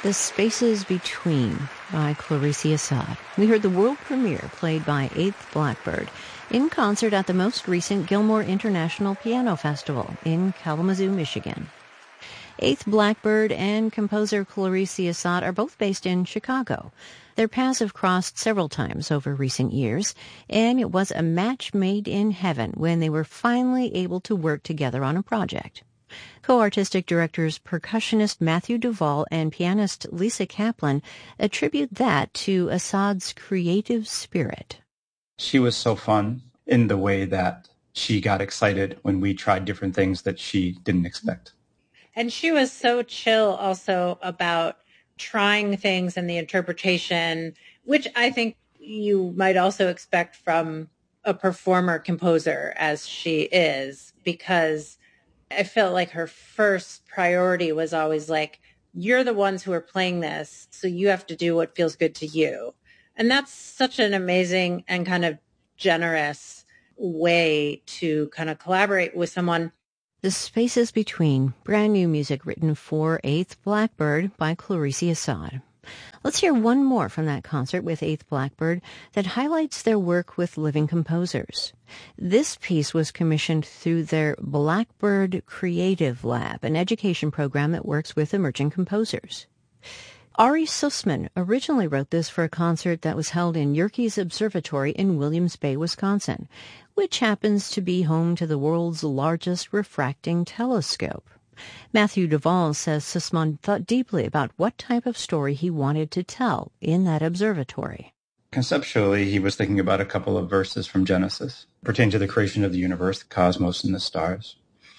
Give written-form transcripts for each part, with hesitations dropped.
The Spaces Between by Clarice Assad. We heard the world premiere played by Eighth Blackbird in concert at the most recent Gilmore International Piano Festival in Kalamazoo, Michigan. Eighth Blackbird and composer Clarice Assad are both based in Chicago. Their paths have crossed several times over recent years, and it was a match made in heaven when they were finally able to work together on a project. Co-artistic directors percussionist Matthew Duvall and pianist Lisa Kaplan attribute that to Assad's creative spirit. She was so fun in the way that she got excited when we tried different things that she didn't expect. And she was so chill also about trying things and the interpretation, which I think you might also expect from a performer composer as she is, because I felt like her first priority was always like, you're the ones who are playing this, so you have to do what feels good to you. And that's such an amazing and kind of generous way to kind of collaborate with someone. The Spaces Between, brand new music written for Eighth Blackbird by Clarice Assad. Let's hear one more from that concert with Eighth Blackbird that highlights their work with living composers. This piece was commissioned through their Blackbird Creative Lab, an education program that works with emerging composers. Ari Sussman originally wrote this for a concert that was held in Yerkes Observatory in Williams Bay, Wisconsin, which happens to be home to the world's largest refracting telescope. Matthew Duvall says Sussman thought deeply about what type of story he wanted to tell in that observatory. Conceptually, he was thinking about a couple of verses from Genesis pertaining to the creation of the universe, the cosmos, and the stars.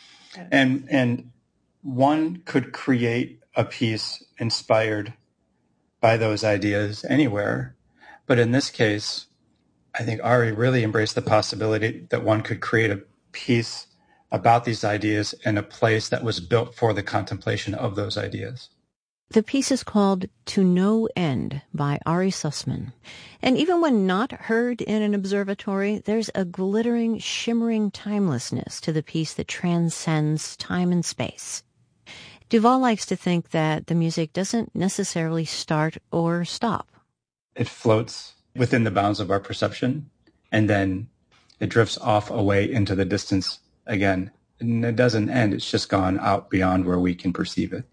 And one could create a piece inspired by those ideas anywhere. But in this case, I think Ari really embraced the possibility that one could create a piece about these ideas in a place that was built for the contemplation of those ideas. The piece is called To No End by Ari Sussman. And even when not heard in an observatory, there's a glittering, shimmering timelessness to the piece that transcends time and space. Duvall likes to think that the music doesn't necessarily start or stop. It floats within the bounds of our perception, and then it drifts off away into the distance again. And it doesn't end. It's just gone out beyond where we can perceive it.